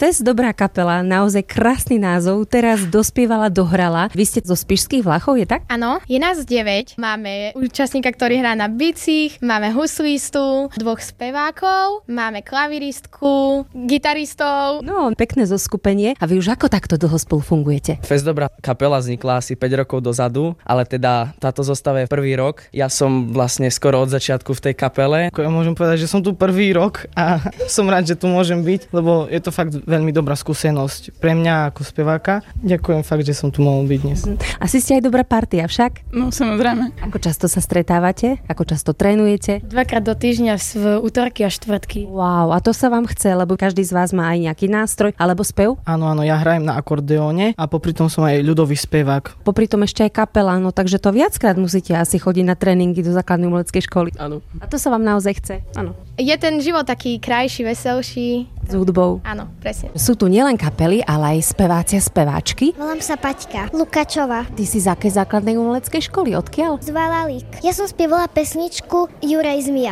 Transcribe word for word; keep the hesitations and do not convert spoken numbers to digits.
Fest Dobrá kapela, naozaj krásny názov, teraz dospievala, dohrala. Vy ste zo Spišských Vlachov, je tak? Áno, je nás deväť. Máme účastníka, ktorý hrá na bicích, máme huslistu, dvoch spevákov, máme klaviristku, gitaristov. No, pekné zoskupenie. A vy už ako takto dlho spolu fungujete? Fest Dobrá kapela vznikla asi päť rokov dozadu, ale teda táto zostava je prvý rok. Ja som vlastne skoro od začiatku v tej kapele. Ja môžem povedať, že som tu prvý rok a som rád, že tu môžem byť, lebo je to fakt veľmi dobrá skúsenosť pre mňa ako speváka. Ďakujem fakt, že som tu mohol byť dnes. Asi ste aj dobrá partia však? No, samozrejme. Ako často sa stretávate? Ako často trénujete? Dvakrát do týždňa v útorky a štvrtky. Wow, a to sa vám chce, lebo každý z vás má aj nejaký nástroj alebo spev? Áno, áno, ja hrajem na akordeóne a popri tom som aj ľudový spevák. Popri tom ešte aj kapela, no takže to viackrát musíte asi chodiť na tréningy do základnej umeleckej školy. Áno. A to sa vám naozaj chce? Áno. Je ten život taký krajší, veselší. S hudbou. Áno, presne. Sú tu nielen kapely, ale aj speváci a speváčky. Volám sa Paťka Lukačová. Ty si z akej základnej umeleckej školy? Odkiaľ? Z Valálík. Ja som spievala pesničku Juraj Zmija.